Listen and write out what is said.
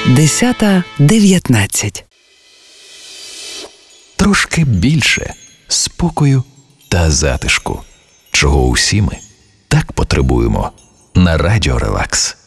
10:19. Трошки більше спокою та затишку, чого усі ми так потребуємо на Радіо Релакс.